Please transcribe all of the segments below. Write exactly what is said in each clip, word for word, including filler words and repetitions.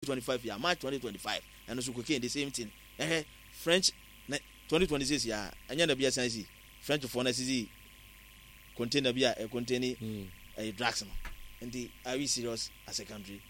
twenty-five yeah March twenty twenty-five and so cocaine the same thing eh French twenty twenty-six yeah anya na bia san si French for na si container bia e contain a drugs no and the are we serious as a country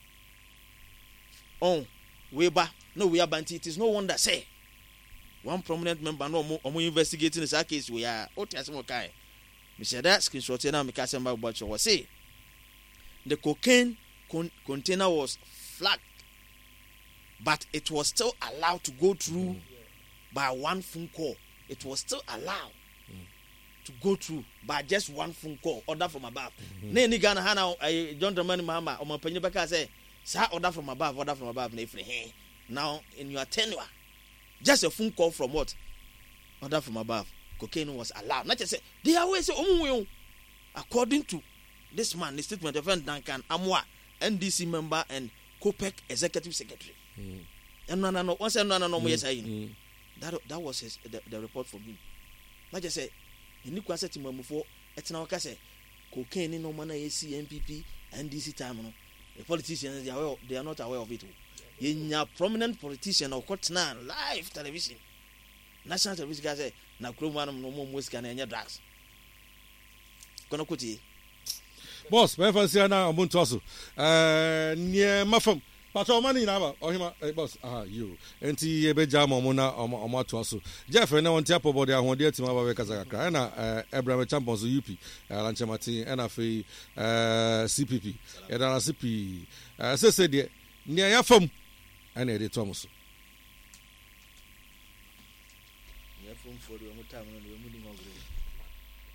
oh we ba no we are banti it is no wonder say one prominent member no omo investigating this case we are otiasemo kai me say that screenshot na me ka say about you say the cocaine con- container was flagged but it was still allowed to go through mm. by one phone call. It was still allowed mm. to go through by just one phone call order from above ne ni Ghana hana John Dramani Mahama omo panyi beka say sa order from above order from above na ifre he now in your tenure just a phone call from what order from above cocaine was allowed not just say they always say omo according to this man the statement of Duncan Amwa N D C member and COPEC executive secretary mm. and no no no once no no no mo yesa yin that that was his, the, the report from him not just say ni kwa say timamufo etina waka say cocaine no man na C N P P N D C time no the politicians they are aware, they are not aware of it yenya prominent politician or court na live television national television guy say na kroma no mo musika na enya drugs kono kuti boss me fancy na omuntu aso eh nie mafam pato mani na ba ohima eh boss ah you enti e beja mo na omo ato aso jeff na won tia pobody ahode atima ba we kasa kakra na Abraham Champions U P Lanchemati na fe eh C P P e da na C P eh se se de nie ya fam ana e de to amuso ya fam for the time no